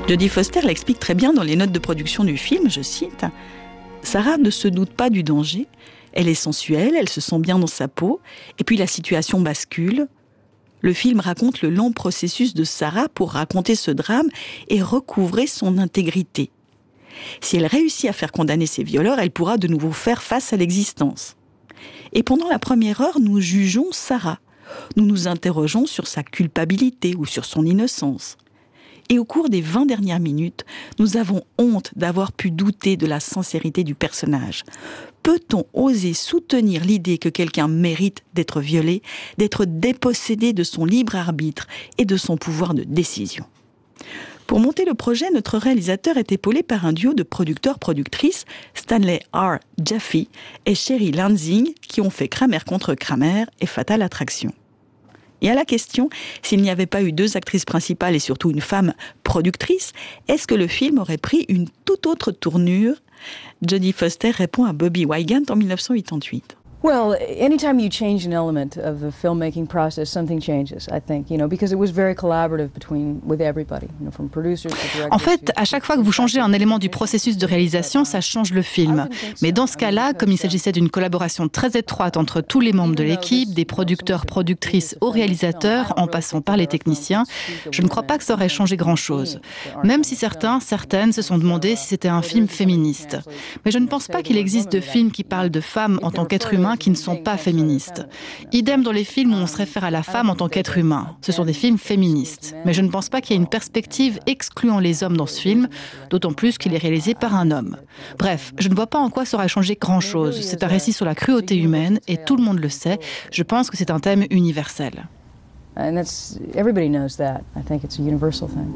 Jodie Foster l'explique très bien dans les notes de production du film, je cite « Sarah ne se doute pas du danger, elle est sensuelle, elle se sent bien dans sa peau, et puis la situation bascule. Le film raconte le long processus de Sarah pour raconter ce drame et recouvrer son intégrité. Si elle réussit à faire condamner ses violeurs, elle pourra de nouveau faire face à l'existence. Et pendant la première heure, nous jugeons Sarah. Nous nous interrogeons sur sa culpabilité ou sur son innocence. Et au cours des 20 dernières minutes, nous avons honte d'avoir pu douter de la sincérité du personnage. Peut-on oser soutenir l'idée que quelqu'un mérite d'être violé, d'être dépossédé de son libre arbitre et de son pouvoir de décision ? Pour monter le projet, notre réalisateur est épaulé par un duo de producteurs-productrices, Stanley R. Jaffe et Sherry Lansing, qui ont fait Kramer contre Kramer et Fatal Attraction. Et à la question, s'il n'y avait pas eu 2 actrices principales et surtout une femme productrice, est-ce que le film aurait pris une toute autre tournure ? Jodie Foster répond à Bobby Wygant en 1988. Well, anytime you change an element of the filmmaking process, something changes, I think, because it was very collaborative with everybody, from producers to directors. En fait, à chaque fois que vous changez un élément du processus de réalisation, ça change le film. Mais dans ce cas-là, comme il s'agissait d'une collaboration très étroite entre tous les membres de l'équipe, des producteurs, productrices aux réalisateurs, en passant par les techniciens, je ne crois pas que ça aurait changé grand-chose. Même si certaines se sont demandé si c'était un film féministe. Mais je ne pense pas qu'il existe de films qui parlent de femmes en tant qu'être humain qui ne sont pas féministes. Idem dans les films où on se réfère à la femme en tant qu'être humain. Ce sont des films féministes. Mais je ne pense pas qu'il y ait une perspective excluant les hommes dans ce film, d'autant plus qu'il est réalisé par un homme. Bref, je ne vois pas en quoi ça aurait changé grand-chose. C'est un récit sur la cruauté humaine et tout le monde le sait. Je pense que c'est un thème universel. Everybody knows that. I think it's a universal thing.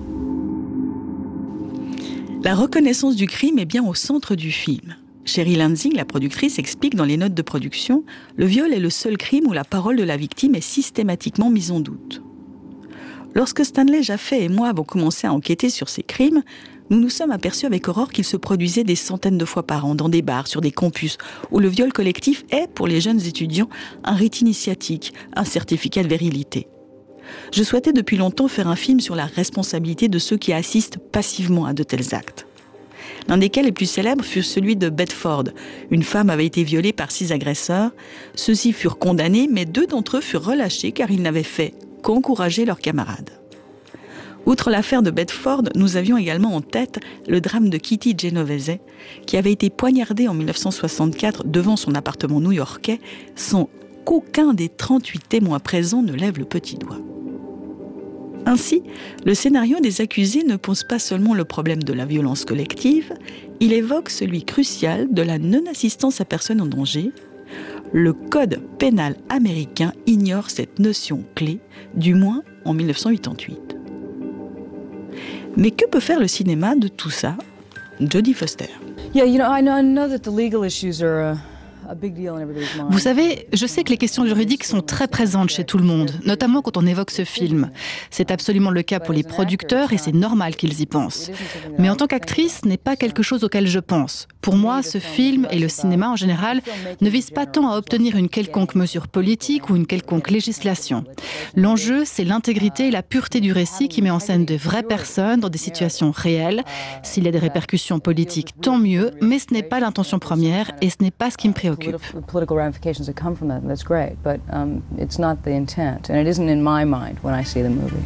La reconnaissance du crime est bien au centre du film. Sherry Lansing, la productrice, explique dans les notes de production « Le viol est le seul crime où la parole de la victime est systématiquement mise en doute. » Lorsque Stanley Jaffe et moi avons commencé à enquêter sur ces crimes, nous nous sommes aperçus avec horreur qu'ils se produisaient des centaines de fois par an dans des bars, sur des campus, où le viol collectif est, pour les jeunes étudiants, un rite initiatique, un certificat de virilité. Je souhaitais depuis longtemps faire un film sur la responsabilité de ceux qui assistent passivement à de tels actes. L'un des cas les plus célèbres fut celui de Bedford. Une femme avait été violée par 6 agresseurs. Ceux-ci furent condamnés, mais 2 d'entre eux furent relâchés car ils n'avaient fait qu'encourager leurs camarades. Outre l'affaire de Bedford, nous avions également en tête le drame de Kitty Genovese, qui avait été poignardée en 1964 devant son appartement new-yorkais, sans qu'aucun des 38 témoins présents ne lève le petit doigt. Ainsi, le scénario des accusés ne pose pas seulement le problème de la violence collective, il évoque celui crucial de la non-assistance à personne en danger. Le code pénal américain ignore cette notion clé, du moins en 1988. Mais que peut faire le cinéma de tout ça ? Jodie Foster. Yeah, I know that the legal issues are Vous savez, je sais que les questions juridiques sont très présentes chez tout le monde, notamment quand on évoque ce film. C'est absolument le cas pour les producteurs et c'est normal qu'ils y pensent. Mais en tant qu'actrice, ce n'est pas quelque chose auquel je pense. Pour moi, ce film et le cinéma en général ne visent pas tant à obtenir une quelconque mesure politique ou une quelconque législation. L'enjeu, c'est l'intégrité et la pureté du récit qui met en scène de vraies personnes dans des situations réelles. S'il y a des répercussions politiques, tant mieux, mais ce n'est pas l'intention première et ce n'est pas ce qui me préoccupe. Political ramifications that come from that, and that's great, but it's not the intent, and it isn't in my mind when I see the movie.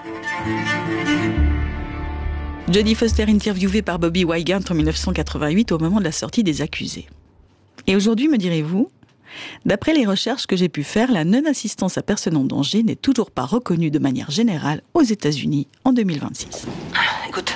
Jodie Foster interviewée par Bobby Wygant en 1988 au moment de la sortie des Accusés. Et aujourd'hui, me direz-vous, d'après les recherches que j'ai pu faire, la non-assistance à personne en danger n'est toujours pas reconnue de manière générale aux États-Unis en 2026. Écoute,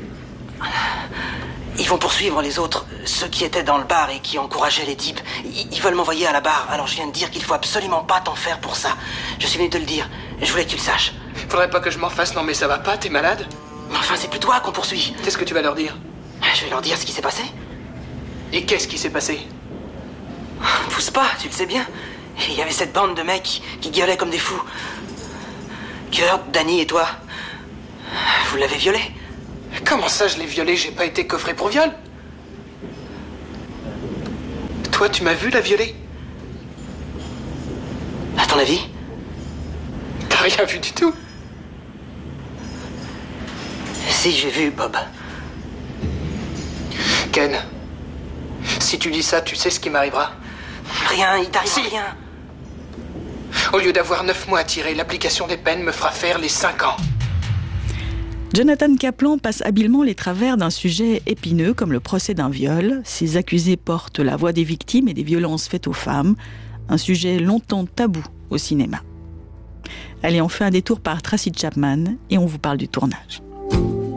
ils vont poursuivre les autres, ceux qui étaient dans le bar et qui encourageaient les types. Ils veulent m'envoyer à la barre, alors je viens de dire qu'il faut absolument pas t'en faire pour ça. Je suis venu te le dire, je voulais que tu le saches. Faudrait pas que je m'en fasse, non mais ça va pas, t'es malade ? Mais enfin, c'est plus toi qu'on poursuit. Qu'est-ce que tu vas leur dire ? Je vais leur dire ce qui s'est passé. Et qu'est-ce qui s'est passé ? Pousse pas, tu le sais bien. Il y avait cette bande de mecs qui gueulaient comme des fous. Kurt, Danny et toi, vous l'avez violé ? Comment ça, je l'ai violée ? J'ai pas été coffré pour viol. Toi, tu m'as vu la violer ? À ton avis ? T'as rien vu du tout. Si, j'ai vu, Bob. Ken, si tu dis ça, tu sais ce qui m'arrivera? Rien, il t'arrive Si. rien. Au lieu d'avoir 9 mois à tirer, l'application des peines me fera faire les 5 ans. Jonathan Kaplan passe habilement les travers d'un sujet épineux comme le procès d'un viol. Ses accusés portent la voix des victimes et des violences faites aux femmes, un sujet longtemps tabou au cinéma. Allez, on fait un détour par Tracy Chapman et on vous parle du tournage.